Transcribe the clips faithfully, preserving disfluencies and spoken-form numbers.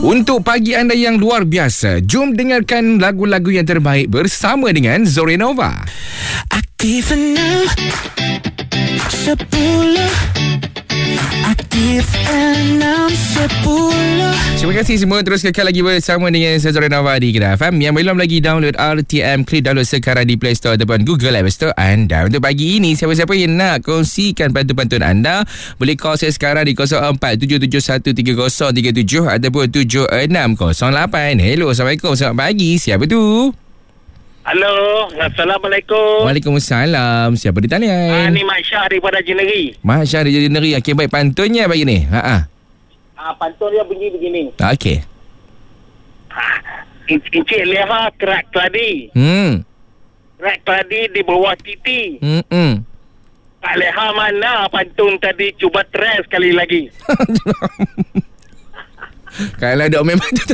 Untuk pagi anda yang luar biasa, jom dengarkan lagu-lagu yang terbaik bersama dengan Zorenova. Aktif enam sepuluh Aktif enam sepuluh. Terima kasih semua. Terus kekal lagi bersama dengan saya Zorenova di Kedah F M. Yang belum lagi download R T M, klik download sekarang di Play Store ataupun Google App Store anda. Untuk pagi ini, siapa-siapa yang nak kongsikan pantun-pantun anda, boleh call saya sekarang di kosong empat tujuh tujuh satu tiga kosong tiga tujuh ataupun tujuh enam kosong lapan. Hello, Assalamualaikum. Selamat pagi. Siapa tu? Halo, Assalamualaikum. Waalaikumsalam. Siapa di talian? Ah, ni Mak Syah daripada Jeneri. Mak Syah dari Jeneri. Okey, baik, pantunnya pagi ni. Ha ah. Ah, pantun dia bunyi begini. Okey. Ah, Encik Leha kerak keladi. Hmm. Kerak keladi di bawah titi. Hmm. hmm. Kak Leha mana pantun tadi? Cuba try sekali lagi. Kalau dok memang tu.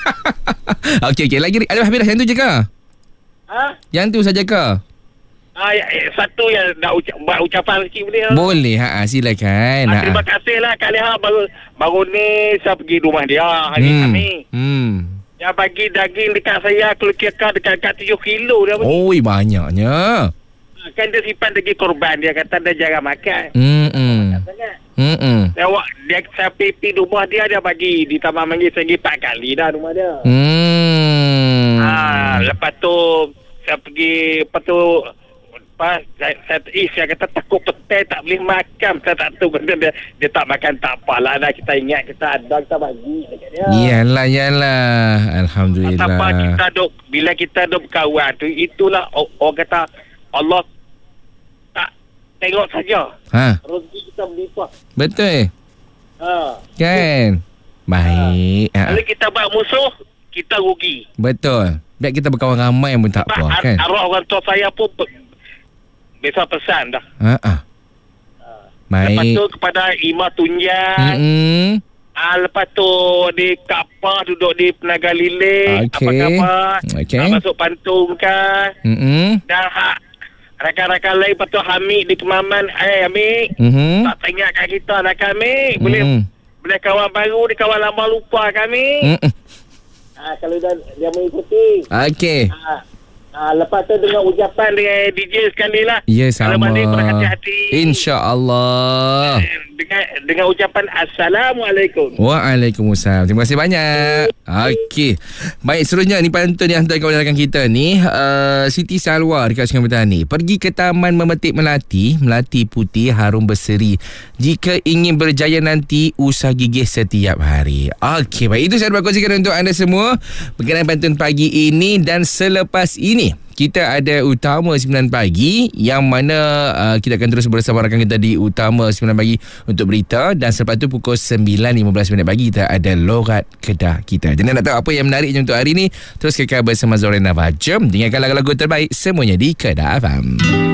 Okey, okey. Lagi ada habis dah yang tu je ke? Ha? Yang tu saja ke? Ah, ya, eh, satu yang nak ucap, buat ucapan sikit boleh. Boleh, ha, silakan. Ah, terima kasih lah Kak Leha. Baru, baru ni saya pergi rumah dia hari hmm. kami. Hmm. Dia bagi daging dekat saya, kalau kira dekat-dekat tujuh kilo dia bagi. Oi, banyaknya. Kan dia simpan daging korban. Dia kata dia jarang makan. Hmm. Hmm. Hmm. Dia, dia saya pipi rumah dia, dia bagi di Taman Manggis segi empat kali dah rumah dia. Hmm. Ah, lepas tu saya pergi, lepas tu apa, saya, saya, eh, saya kata takut petai tak boleh makan. Saya tak tahu dia, dia, dia tak makan tak apalah dah, kita ingat kita ada, kita bagi dekat dia. Iyalah, iyalah. Alhamdulillah. Apa kita duk, bila kita duk berkawan tu, itulah orang kata Allah tak tengok saja. Ha. Rezeki kita berlimpah. Betul. Ha. Kan? Baik. Ha. Kalau kita buat musuh, kita rugi. Betul. Biar kita berkawan ramai pun tak apa, Ar- kan? Arwah orang tua saya pun biasa pesan dah. Ha ah. Baik. Lepas tu kepada Imam Tunjan. Hmm. Ah, lepas tu di Kapah duduk di Penaga Lilik. Okey. Apa khabar? Okey. Ah, masuk pantun kan. Hmm. Dan ha, rakan-rakan lain. Lepas tu Hamid di Kemaman. Eh Hamid. Hmm. Tak tengok kat kita nak kami. Boleh Hmm. boleh kawan baru, di kawan lama lupa kami. Hmm. Ah, kalau dia, dia mengikuti. Okey. Ah, ah, lepas tu dengan ucapan dengan D J sekali lah. Ya, Kalau sama. balik berhati-hati. InsyaAllah. Dengan, dengan ucapan Assalamualaikum. Waalaikumsalam. Terima kasih banyak. Okey. Baik, seterusnya ni pantun yang hantar kawan rakan kita ni, uh, Siti Salwa dekat Sungai Petani. Pergi ke taman memetik melati, melati putih harum berseri. Jika ingin berjaya nanti, usah gigih setiap hari. Okey, baik. Itu saya berkongsikan untuk anda semua berkenaan pantun pagi ini. Dan selepas ini, kita ada Utama sembilan pagi yang mana uh, kita akan terus bersama rakan kita di Utama sembilan pagi untuk berita. Dan selepas tu pukul sembilan lima belas minit pagi kita ada Lorat Kedah kita. Jadi nak tahu apa yang menariknya untuk hari ini, terus kekal bersama Zorenova. Jom dengarkan lagu-lagu terbaik semuanya di Kedah F M.